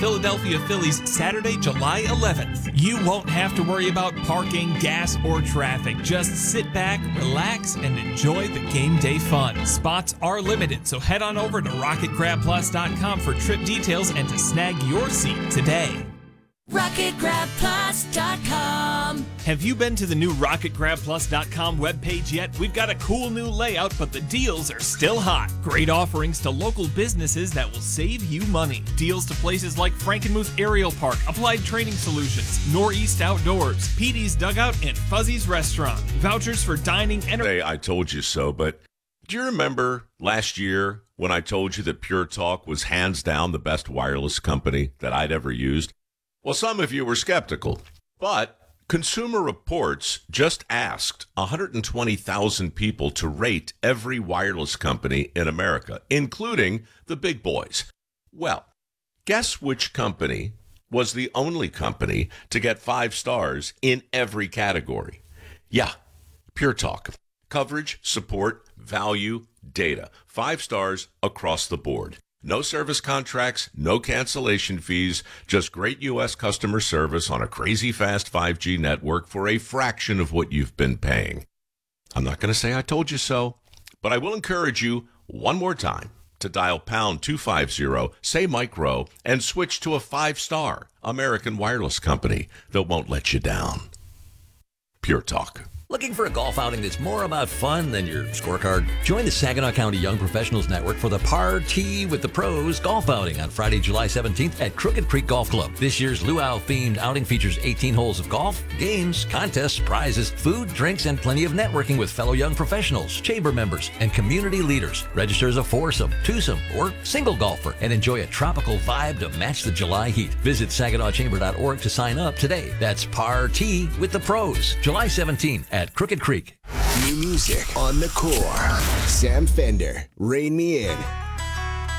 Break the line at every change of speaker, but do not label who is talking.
Philadelphia Phillies Saturday, July 11th. You won't have to worry about parking, gas, or traffic. Just sit back, relax, and enjoy the game day fun. Spots are limited, so head on over to RocketGrabPlus.com for trip details and to snag your seat today.
RocketGrabPlus.com.
Have you been to the new RocketGrabPlus.com webpage yet? We've got a cool new layout, but the deals are still hot. Great offerings to local businesses that will save you money. Deals to places like Frankenmuth Aerial Park, Applied Training Solutions, Northeast Outdoors, Petey's Dugout, and Fuzzy's Restaurant. Vouchers for dining and...
Hey, I told you so, but do you remember last year when I told you that Pure Talk was hands down the best wireless company that I'd ever used? Well, some of you were skeptical, but Consumer Reports just asked 120,000 people to rate every wireless company in America, including the big boys. Well, guess which company was the only company to get 5 stars in every category? Yeah, Pure Talk. Coverage, support, value, data. 5 stars across the board. No service contracts, no cancellation fees, just great U.S. customer service on a crazy fast 5G network for a fraction of what you've been paying. I'm not going to say I told you so, but I will encourage you one more time to dial pound 250, say Mike Rowe, and switch to a 5-star American wireless company that won't let you down. Pure Talk.
Looking for a golf outing that's more about fun than your scorecard? Join the Saginaw County Young Professionals Network for the Party with the Pros golf outing on Friday, July 17th at Crooked Creek Golf Club. This year's luau-themed outing features 18 holes of golf, games, contests, prizes, food, drinks, and plenty of networking with fellow young professionals, chamber members, and community leaders. Register as a foursome, twosome, or single golfer and enjoy a tropical vibe to match the July heat. Visit SaginawChamber.org to sign up today. That's Party with the Pros, July 17th at Crooked Creek.
New music on the core. Sam Fender, Rein Me In.